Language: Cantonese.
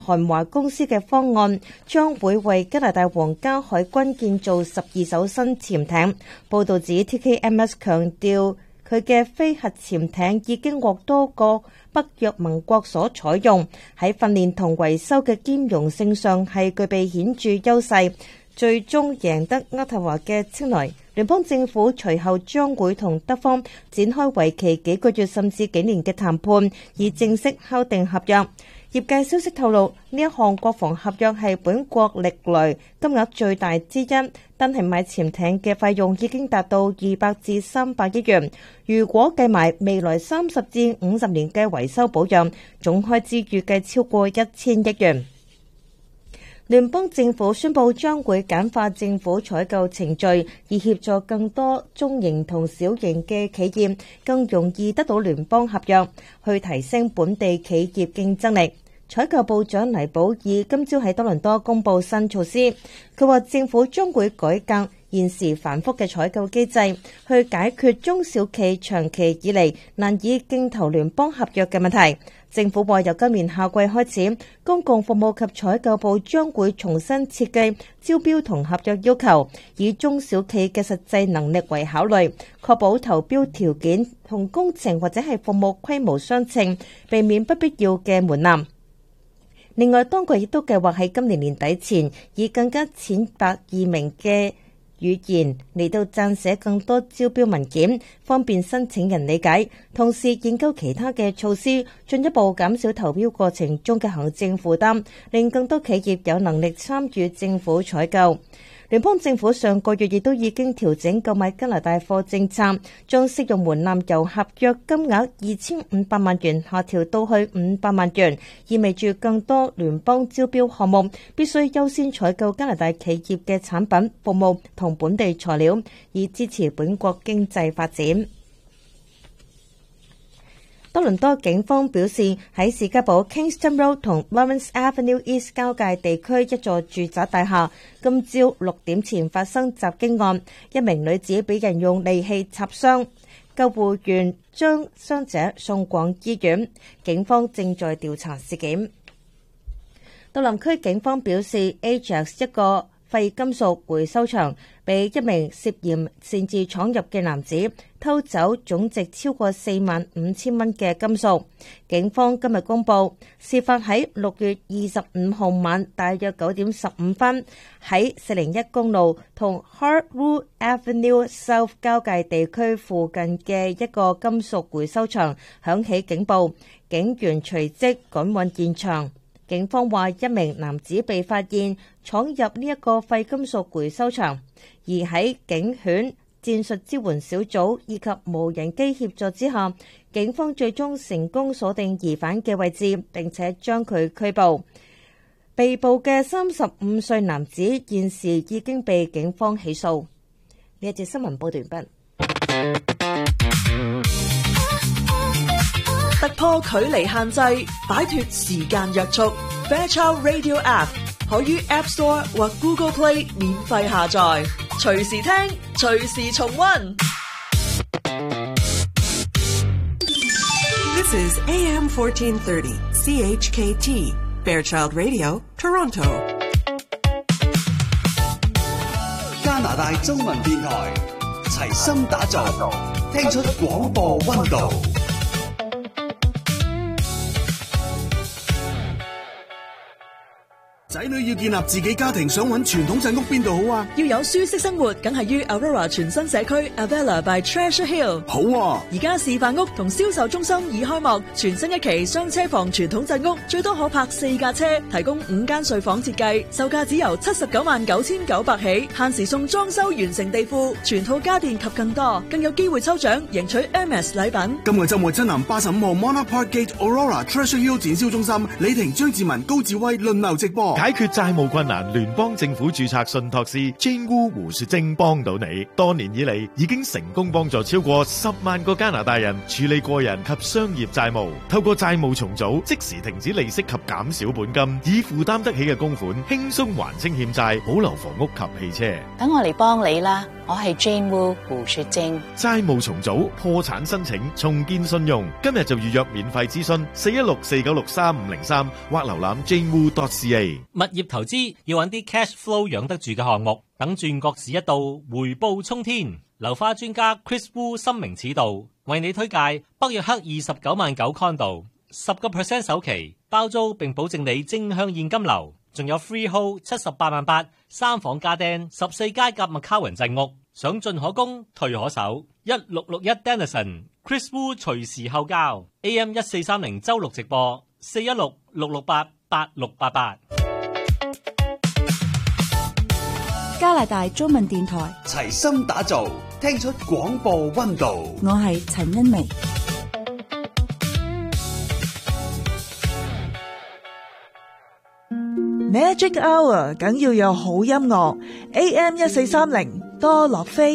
韓華公司嘅方案將會為加拿大皇家海軍建造12艘新潛艇。報導指 TKMS 強調佢嘅非核潛艇已經獲多個北約盟國所採用，喺訓練同維修嘅兼容性上係具備顯著優勢，最終贏得渥太華嘅青睞。聯邦政府隨後將會同德方展開為期幾個月甚至幾年嘅談判，以正式敲定合約。業界消息透露，呢一項國防合約係本國歷來金額最大之一，單係買潛艇嘅費用已經達到200至300億元。如果計埋未來30至50年嘅維修保養，總開支預計超過1000億元。聯邦政府宣布將會簡化政府採購程序，以協助更多中型同小型嘅企業更容易得到聯邦合約，去提升本地企業競爭力。採購部長黎寶爾今朝喺多倫多公布新措施，佢話政府將會改革現時繁複嘅採購機制，去解決中小企長期以嚟難以競投聯邦合約嘅問題。政府話由今年夏季開始，公共服務及採購部將會重新設計招標同合約要求，以中小企嘅實際能力為考慮，確保投標條件同工程或者係服務規模相稱，避免不必要嘅門檻。另外，當局亦都計劃喺今年年底前，以更加淺白易明嘅語言嚟到撰寫更多招標文件，方便申請人理解。同時研究其他嘅措施，進一步減少投標過程中嘅行政負擔，令更多企業有能力參與政府採購。聯邦政府上個月亦都已經調整購買加拿大貨政策，將適用門檻由合約金額2500萬元下調到去500萬元，意味住更多聯邦招標項目必須優先採購加拿大企業嘅產品、服務同本地材料，以支持本國經濟發展。多倫多警方表示，喺士嘉堡 Kingston Road 同 Lawrence Avenue East 交界地區一座住宅大廈，今朝6點前發生襲擊案，一名女子俾人用利器插傷，救護員將傷者送往醫院，警方正在調查事件。杜林區警方表示 ，Ajax 一個廢金屬回收場被一名涉嫌擅自闖入嘅男子偷走總值超過45,000蚊嘅金屬。警方今日公布，事發喺6月25號晚大約9點15分，喺401公路同 Hartwood Avenue South 交界地區附近嘅一個金屬回收場響起警報，警員隨即趕往現場。警方話，一名男子被發現闖入呢一個廢金屬回收場，而喺警犬、戰術支援小組以及無人機協助之下，警方最終成功鎖定疑犯嘅位置，並且將佢拘捕。被捕嘅35歲男子現時已經被警方起訴。呢一節新聞報道完畢。 突破距離限制，擺脫時間約束。Fairchild Radio App 可於 App Store 或 Google Play 免費下載，隨時聽，隨時重溫。 This is AM 1430 CHKT Fairchild Radio Toronto。 加拿大中文電台齊心打造，聽出廣播溫度。仔女要建立自己家庭，想揾傳統鎮屋邊度好啊？ 要有舒適生活，梗係於 Aurora 全新社區 Avella by Treasure Hill。 好啊！ 而家示範屋同銷售中心已開幕，全新一期雙車房傳統鎮屋，最多可泊4架車，提供5間睡房設計，售價只由799900起，限時送裝修完成地庫、全套家電及更多，更有機會抽獎贏取 MS 禮品。 今個週末親臨85號 Monarch Park Gate Aurora Treasure Hill 展銷中心，李婷、張志文、高志威輪流直播。 解決債務困難聯邦政府註冊信託師 Jane Wu 胡雪晶幫到你。多年以嚟已經成功幫助超過10萬個加拿大人處理個人及商業債務，透過債務重組，即時停止利息及減少本金，以負擔得起嘅供款輕鬆還清欠債，保留房屋及汽車。 等我嚟幫你啦，我係 Jane Wu 胡雪晶。 債務重組、破產申請、重建信用，今日就預約免費諮詢416-496-3503或瀏覽 janewu.ca。 物業投資要揾啲 cash flow 養得住嘅項目，等轉角市一到，回報沖天。樓花專家 Chris Wu 深明此道，為你推介北約克29萬9 condo， 10% 首期包租並保證你正向現金流，仲有 freehold 78萬8 3房家丁14階夾麥卡雲鎮屋，想進可攻退可守。1661 Denison Chris Wu 隨時候交 AM 1430周六直播416-668-8688。 加拿大中文電台齊心打造，聽出廣播溫度。 我係陳欣薇。 Magic Hour 梗要有好音樂 ，AM 1430多樂飛。